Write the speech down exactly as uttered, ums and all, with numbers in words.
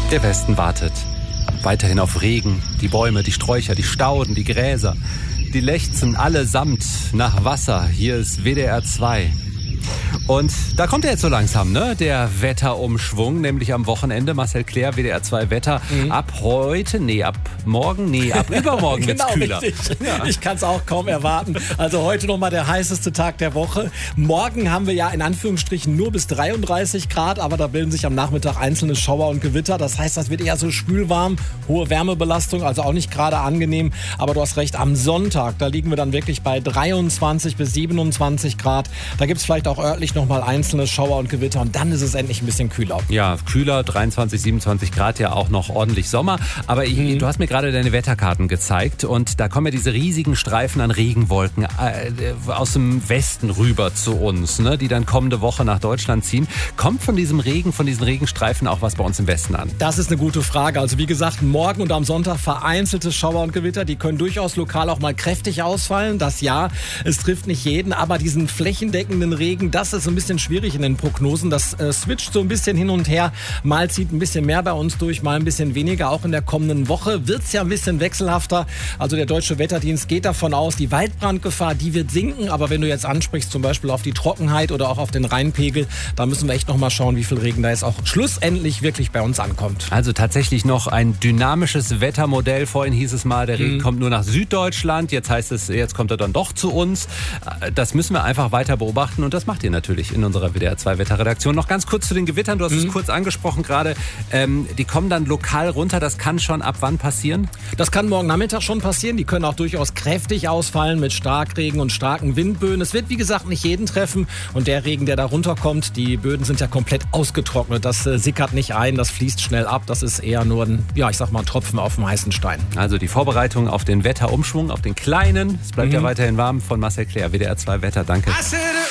Der Westen wartet weiterhin auf Regen. Die Bäume, die Sträucher, die Stauden, die Gräser, die lechzen allesamt nach Wasser. Hier ist W D R zwei. Und da kommt er jetzt so langsam, ne? Der Wetterumschwung, nämlich am Wochenende. Marcel Clair, W D R zwei Wetter. Mhm. Ab heute, nee, ab morgen, nee, ab übermorgen wird's genau, kühler. Richtig. Ja. Ich kann es auch kaum erwarten. Also heute nochmal der heißeste Tag der Woche. Morgen haben wir ja in Anführungsstrichen nur bis dreiunddreißig Grad, aber da bilden sich am Nachmittag einzelne Schauer und Gewitter. Das heißt, das wird eher so spülwarm, hohe Wärmebelastung, also auch nicht gerade angenehm. Aber du hast recht, am Sonntag, da liegen wir dann wirklich bei dreiundzwanzig bis siebenundzwanzig Grad. Da gibt es vielleicht auch örtlich nochmal einzelne Schauer und Gewitter und dann ist es endlich ein bisschen kühler. Ja, kühler, dreiundzwanzig, siebenundzwanzig Grad, ja auch noch ordentlich Sommer. Aber ich, mhm. du hast mir gerade deine Wetterkarten gezeigt und da kommen ja diese riesigen Streifen an Regenwolken äh, aus dem Westen rüber zu uns, ne, die dann kommende Woche nach Deutschland ziehen. Kommt von diesem Regen, von diesen Regenstreifen auch was bei uns im Westen an? Das ist eine gute Frage. Also wie gesagt, morgen und am Sonntag vereinzelte Schauer und Gewitter, die können durchaus lokal auch mal kräftig ausfallen. Das ja, es trifft nicht jeden, aber diesen flächendeckenden Regen, das ist so ein bisschen schwierig in den Prognosen. Das äh, switcht so ein bisschen hin und her. Mal zieht ein bisschen mehr bei uns durch, mal ein bisschen weniger. Auch in der kommenden Woche wird es ja ein bisschen wechselhafter. Also der Deutsche Wetterdienst geht davon aus, die Waldbrandgefahr, die wird sinken. Aber wenn du jetzt ansprichst, zum Beispiel auf die Trockenheit oder auch auf den Rheinpegel, da müssen wir echt noch mal schauen, wie viel Regen da jetzt auch schlussendlich wirklich bei uns ankommt. Also tatsächlich noch ein dynamisches Wettermodell. Vorhin hieß es mal, der Regen mhm. kommt nur nach Süddeutschland. Jetzt heißt es, jetzt kommt er dann doch zu uns. Das müssen wir einfach weiter beobachten und das macht ihr natürlich in unserer W D R zwei Wetterredaktion. Noch ganz kurz zu den Gewittern, du hast mhm. es kurz angesprochen gerade. Ähm, die kommen dann lokal runter, das kann schon ab wann passieren? Das kann morgen Nachmittag schon passieren. Die können auch durchaus kräftig ausfallen mit Starkregen und starken Windböen. Es wird wie gesagt nicht jeden treffen und der Regen, der da runterkommt, die Böden sind ja komplett ausgetrocknet. Das äh, sickert nicht ein, das fließt schnell ab. Das ist eher nur ein, ja, ich sag mal, ein Tropfen auf dem heißen Stein. Also die Vorbereitung auf den Wetterumschwung, auf den kleinen. Es bleibt mhm. ja weiterhin warm. Von Marcel Clair, W D R zwei Wetter. Danke.